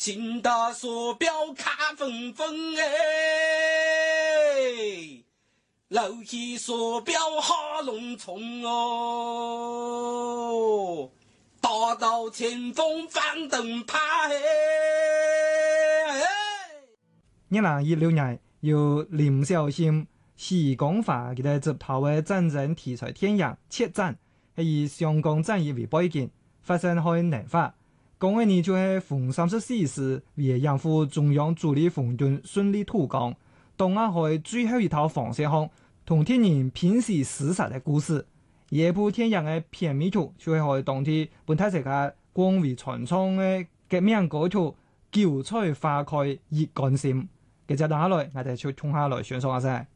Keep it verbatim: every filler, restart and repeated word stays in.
秦大所表卡纷纷哎，楼起所表哈龙冲哦，大道前锋反灯牌哎。 二零一六年由林小心、徐光華佢哋執導嘅戰爭題材電影《怯戰》，係以上港戰役為背景，發生喺南法。講嘅呢就係逢三十四師為應付中央主力紅軍順利渡江，東亞海最後一套防線上同天人拼死廝殺嘅故事。呢部電影嘅片尾曲就係喺當地本土世界廣為傳唱嘅革命歌曲《韭菜花開熱肝心》。嘅就等下來，我哋就衝下來選送下先。